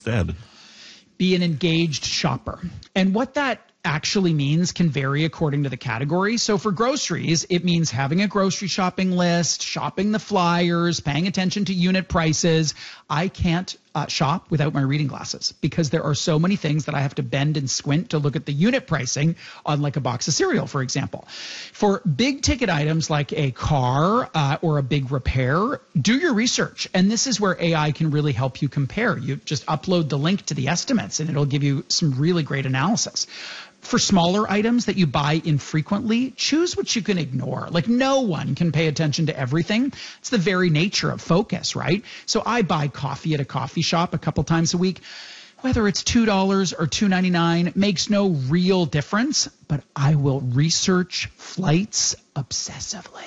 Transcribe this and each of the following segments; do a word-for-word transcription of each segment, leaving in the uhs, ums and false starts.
Dead. Be an engaged shopper. And what that actually means can vary according to the category. So for groceries, it means having a grocery shopping list, shopping the flyers, paying attention to unit prices. I can't uh, shop without my reading glasses because there are so many things that I have to bend and squint to look at the unit pricing on like a box of cereal, for example. For big ticket items like a car uh, or a big repair, do your research. And this is where A I can really help you compare. You just upload the link to the estimates and it'll give you some really great analysis. For smaller items that you buy infrequently, choose what you can ignore. Like no one can pay attention to everything. It's the very nature of focus, right? So I buy coffee at a coffee shop a couple times a week. Whether it's two dollars or two ninety-nine makes no real difference, but I will research flights obsessively.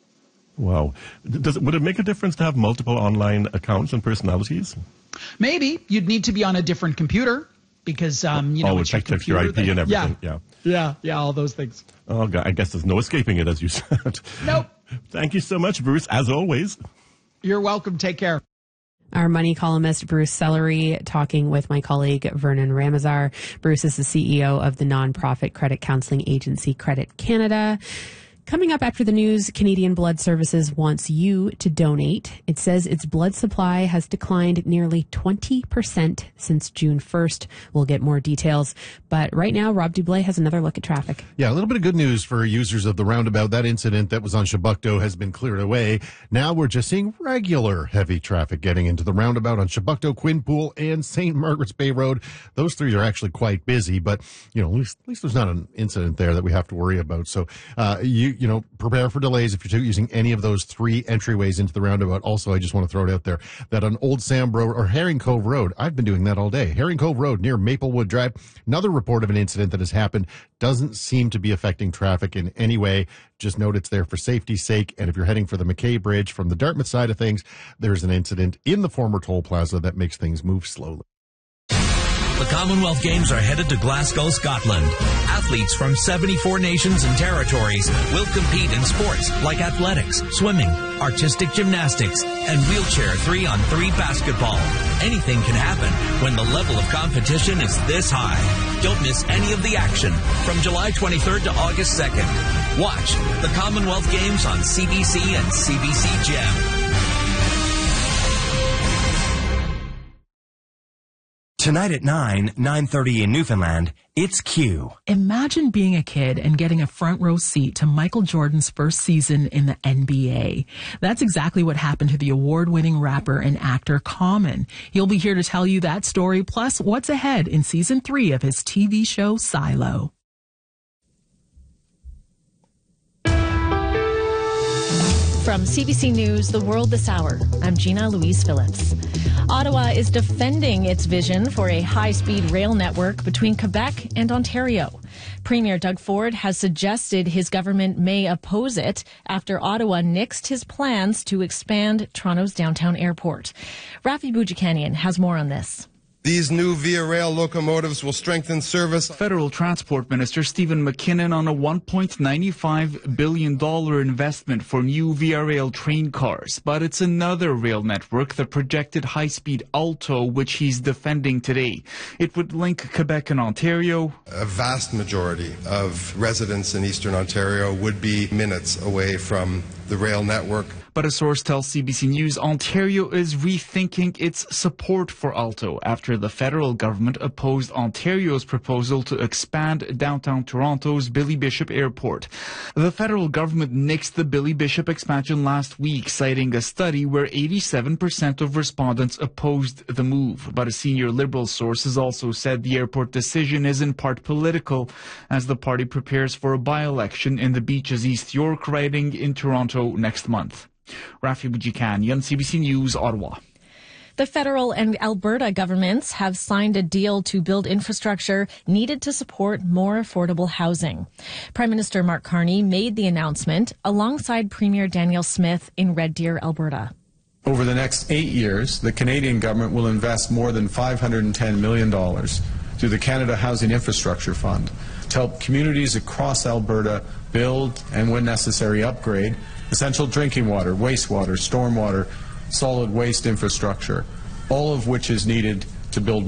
Wow. Does it, would it make a difference to have multiple online accounts and personalities? Maybe. You'd need to be on a different computer. Because, um, you know, oh, it's your, check your I P that, and everything. Yeah, yeah, yeah, yeah, all those things. Oh, God, I guess there's no escaping it, as you said. Nope. Thank you so much, Bruce, as always. You're welcome. Take care. Our money columnist, Bruce Sellery, talking with my colleague, Vernon Ramazar. Bruce is the C E O of the nonprofit credit counseling agency Credit Canada. Coming up after the news, Canadian Blood Services wants you to donate. It says its blood supply has declined nearly twenty percent since June first. We'll get more details. But right now, Rob Dublé has another look at traffic. Yeah, a little bit of good news for users of the roundabout. That incident that was on Chebucto has been cleared away. Now we're just seeing regular heavy traffic getting into the roundabout on Chebucto, Quinpool, and Saint Margaret's Bay Road. Those three are actually quite busy, but, you know, at least, at least there's not an incident there that we have to worry about. So, uh, you, you know, prepare for delays if you're using any of those three entryways into the roundabout. Also, I just want to throw it out there that on Old Sambro or Herring Cove Road, I've been doing that all day. Herring Cove Road near Maplewood Drive, another report of an incident that has happened. Doesn't seem to be affecting traffic in any way. Just note it's there for safety's sake. And if you're heading for the McKay Bridge from the Dartmouth side of things, there's an incident in the former toll plaza that makes things move slowly. The Commonwealth Games are headed to Glasgow, Scotland. Athletes from seventy-four nations and territories will compete in sports like athletics, swimming, artistic gymnastics, and wheelchair three on three basketball. Anything can happen when the level of competition is this high. Don't miss any of the action from July twenty-third to August second. Watch the Commonwealth Games on C B C and C B C Gem. Tonight at nine, nine thirty in Newfoundland, it's Q. Imagine being a kid and getting a front row seat to Michael Jordan's first season in the N B A. That's exactly what happened to the award-winning rapper and actor Common. He'll be here to tell you that story, plus what's ahead in season three of his T V show Silo. From C B C News, The World This Hour, I'm Gina Louise Phillips. Ottawa is defending its vision for a high-speed rail network between Quebec and Ontario. Premier Doug Ford has suggested his government may oppose it after Ottawa nixed his plans to expand Toronto's downtown airport. Rafi Boudjikanian has more on this. These new Via Rail locomotives will strengthen service. Federal Transport Minister Stephen McKinnon on a one point nine five billion dollars investment for new Via Rail train cars. But it's another rail network, the projected high-speed Alto, which he's defending today. It would link Quebec and Ontario. A vast majority of residents in Eastern Ontario would be minutes away from the rail network. But a source tells C B C News Ontario is rethinking its support for Alto after the federal government opposed Ontario's proposal to expand downtown Toronto's Billy Bishop Airport. The federal government nixed the Billy Bishop expansion last week, citing a study where eighty-seven percent of respondents opposed the move. But a senior Liberal source has also said the airport decision is in part political, as the party prepares for a by-election in the Beaches East York riding in Toronto next month. Rafi Boudjikanian, C B C News, Ottawa. The federal and Alberta governments have signed a deal to build infrastructure needed to support more affordable housing. Prime Minister Mark Carney made the announcement alongside Premier Danielle Smith in Red Deer, Alberta. Over the next eight years, the Canadian government will invest more than five hundred ten million dollars through the Canada Housing Infrastructure Fund to help communities across Alberta build and, when necessary, upgrade essential drinking water, wastewater, stormwater, solid waste infrastructure, all of which is needed to build